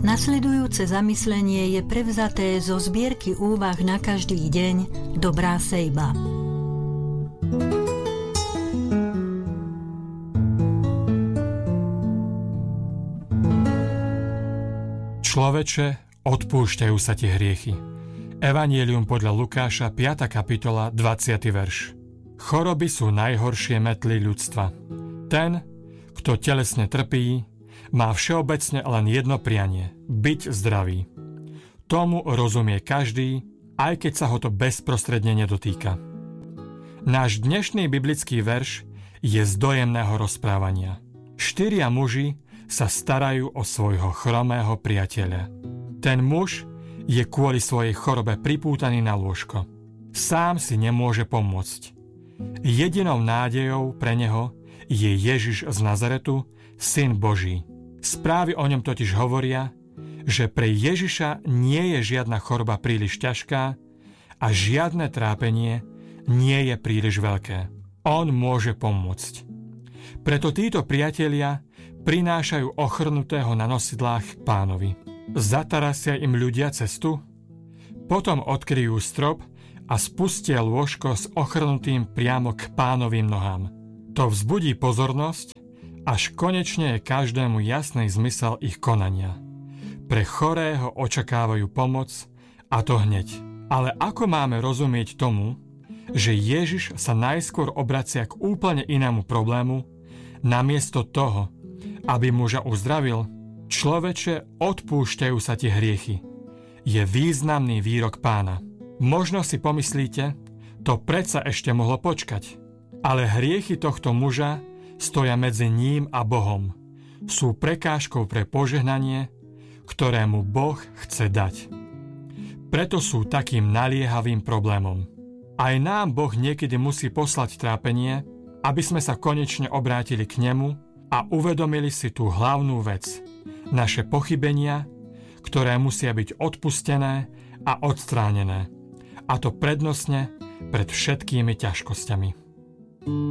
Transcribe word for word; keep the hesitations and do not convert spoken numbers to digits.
Nasledujúce zamyslenie je prevzaté zo zbierky úvah na každý deň Dobrá sejba. Človeče, odpúšťajú sa ti hriechy. Evanjelium podľa Lukáša, piata kapitola, dvadsiaty verš. Choroby sú najhoršie metly ľudstva. Ten, kto telesne trpí, má všeobecne len jedno prianie – byť zdravý. Tomu rozumie každý, aj keď sa ho to bezprostredne nedotýka. Náš dnešný biblický verš je z dojemného rozprávania. Štyria muži sa starajú o svojho chromého priateľa. Ten muž je kvôli svojej chorobe pripútaný na lôžko. Sám si nemôže pomôcť. Jedinou nádejou pre neho je Ježiš z Nazaretu, Syn Boží. Správy o ňom totiž hovoria, že pre Ježiša nie je žiadna choroba príliš ťažká a žiadne trápenie nie je príliš veľké. On môže pomôcť. Preto títo priatelia prinášajú ochrnutého na nosidlách k Pánovi. Zatarasia im ľudia cestu, potom odkryjú strop a spustia lôžko s ochrnutým priamo k Pánovým nohám. To vzbudí pozornosť, až konečne je každému jasný zmysel ich konania. Pre chorého očakávajú pomoc, a to hneď. Ale ako máme rozumieť tomu, že Ježiš sa najskôr obracia k úplne inému problému, namiesto toho, aby muža uzdravil? Človeče, odpúšťajú sa ti hriechy. Je významný výrok Pána. Možno si pomyslíte, to predsa ešte mohlo počkať. Ale hriechy tohto muža stoja medzi ním a Bohom. Sú prekážkou pre požehnanie, ktorému Boh chce dať. Preto sú takým naliehavým problémom. Aj nám Boh niekedy musí poslať trápenie, aby sme sa konečne obrátili k nemu a uvedomili si tú hlavnú vec. Naše pochybenia, ktoré musia byť odpustené a odstránené. A to prednostne pred všetkými ťažkosťami.